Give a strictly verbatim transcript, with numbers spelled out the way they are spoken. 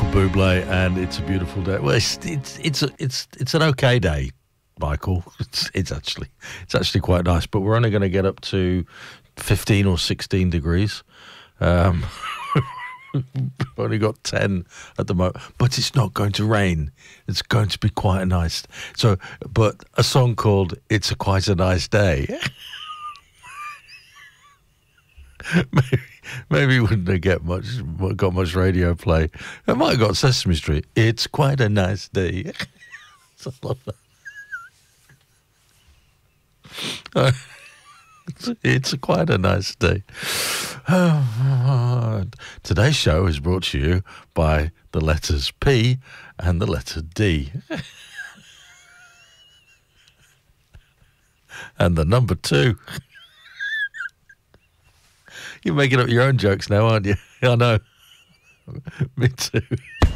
Bublé, and It's a Beautiful Day. Well, it's it's it's a, it's it's an okay day, Michael. It's it's actually it's actually quite nice, but we're only going to get up to fifteen or sixteen degrees. Um, we've only got ten at the moment, but it's not going to rain. It's going to be quite nice. So, but a song called "It's a Quite a Nice Day." maybe, maybe wouldn't have get much got much radio play. It might have got Sesame Street. It's quite a nice day. I love that. Uh, it's, it's quite a nice day. Today's show is brought to you by the letters P and the letter D. And the number two. You're making up your own jokes now, aren't you? I know. Me too.